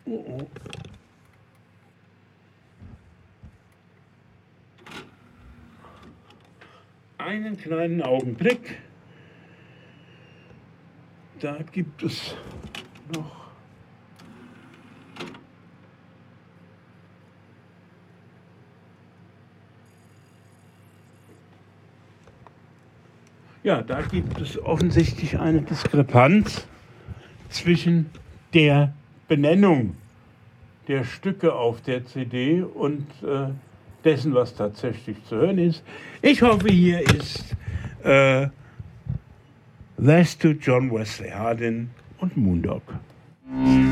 Oh. Einen kleinen Augenblick. Da gibt es noch da gibt es offensichtlich eine Diskrepanz zwischen der Benennung der Stücke auf der CD und dessen, was tatsächlich zu hören ist. Ich hoffe, hier ist That's to John Wesley Hardin und Moondog.